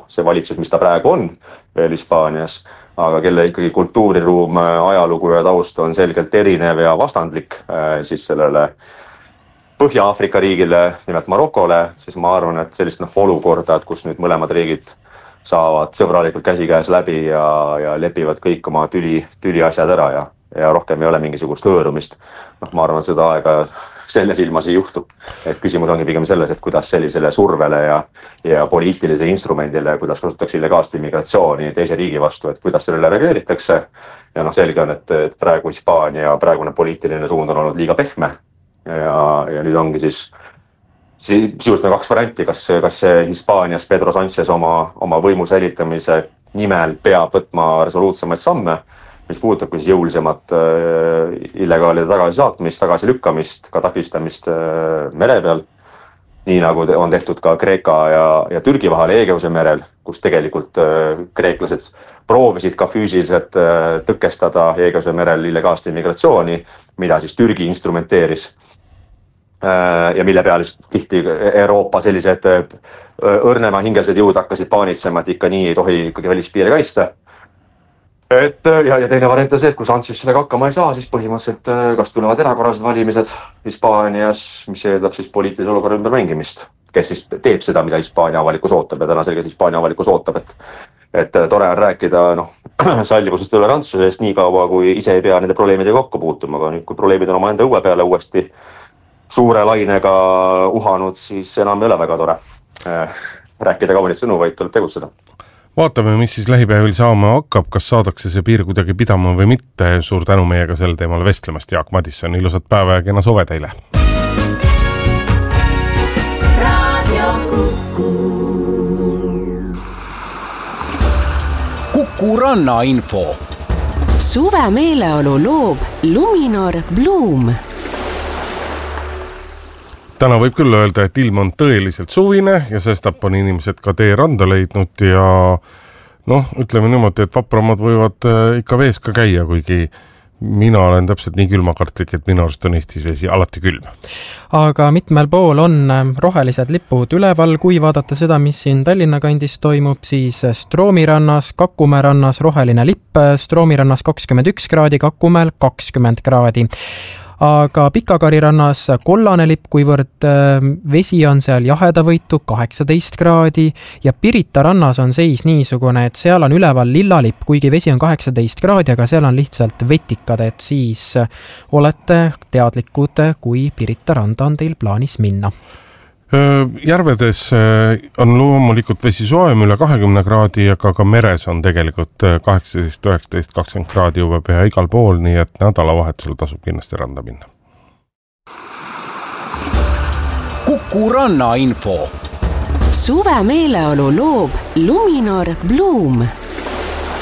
see valitsus, mis ta praegu on veel Hispaanias, aga kelle ikkagi kultuuriruum, ajalugu ja taust on selgelt erinev ja vastandlik siis sellele Põhja-Aafrika riigile, nimelt Marokole, siis ma arvan, et sellist olukorda, et kus nüüd mõlemad riigid saavad sõbralikult käsikäes läbi ja lepivad kõik oma tüli asjad ära ja rohkem ei ole mingisugust hõõrumist. Ma arvan, seda aega selles ilmas ei juhtu. Et küsimus ongi pigem selles, et kuidas sellisele survele ja poliitilise instrumendile, kuidas kasutatakse illegaalset immigratsiooni teise riigi vastu, et kuidas sellele reageeritakse. Ja selge on, et praegu Hispaania praegune poliitiline suund on olnud liiga pehme ja nüüd ongi siis sisuliselt on 2 varianti, kas see Hispaanias Pedro Sánchez oma võimu säilitamise nimel peab võtma resoluutsemaid samme, mis puudutab siis jõulisemat illegaalide tagasisaatmist, tagasilükkamist, ka takistamist mere peal, nii nagu on tehtud ka Kreeka ja Türgi vahel Egeuse merel, kus tegelikult kreeklased proovisid ka füüsiliselt tõkestada Egeuse merel illegaalset immigratsiooni, mida siis Türgi instrumenteeris ja mille peale tihti Euroopa sellised õrnema hingelised jõud hakkasid paanitsema, et ikka nii ei tohi ikkagi välispiiri kaitsta. Ja teine variant on see, et kui Sánchez sellega hakkama ei saa, siis põhimõtteliselt kas tulevad erakorralised valimised Hispaanias, mis eeldab siis poliitilise olukorra ümber mängimist, kes siis teeb seda, mida Hispaania avalikkus ootab ja täna selgelt Hispaania avalikkus ootab, et tore on rääkida sallivusest ja tolerantsusest nii kaua, kui ise ei pea nende probleemidega kokku puutuma, aga nüüd, kui probleemid on oma enda õue peale uuesti suure lainega uhanud, siis enam ei ole väga tore rääkida kaunit sõnu, vaid tuleb tegutseda. Vaatame, mis siis lähipäevil saama hakkab, kas saadakse see piir kuidagi pidama või mitte. Suur tänu meiega sel teemal vestlemast, Jaak Madisson. Ilusat päeva ja kena sove teile. Kuku Ranna info. Suve meeleolu loob Luminor Bloom. Täna võib küll öelda, et ilm on tõeliselt suvine ja sestap on inimesed ka tee randa leidnud ja ütleme niimoodi, et vapramad võivad ikka vees ka käia, kuigi mina olen täpselt nii külmakartlik, et minu arust on Eestis vesi alati külm. Aga mitmel pool on rohelised lipud üleval, kui vaadata seda, mis siin Tallinna kandis toimub, siis Stroomirannas, Kakumäe rannas roheline lipp, Stroomirannas 21 kraadi, Kakumäel 20 kraadi. Aga Pikakari rannas kollane lipp, kuivõrd vesi on seal jahedavõitu 18 kraadi ja Pirita rannas on seis niisugune, et seal on üleval lilla lipp, kuigi vesi on 18 kraadi, aga seal on lihtsalt vetikad, et siis olete teadlikud, kui Pirita randa on teil plaanis minna. Järvedes on loomulikult vesi soojem üle 20 kraadi, aga ka meres on tegelikult 18, 19, 20 kraadi juba pea igal pool, nii et nädalavahetusel tasub kindlasti randa minna. Kuku Ranna info. Suve meeleolu loob Luminor Bloom.